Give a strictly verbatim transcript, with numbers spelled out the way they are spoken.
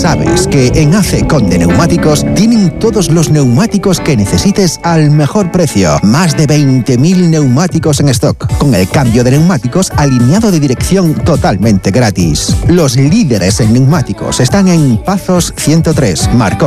sabes que en A C Conde Neumáticos tienen todos los neumáticos que necesites al mejor precio. Más de veinte mil neumáticos en stock, con el cambio de neumáticos alineado de dirección totalmente gratis. Los líderes en neumáticos están en Pazos ciento tres, Marcó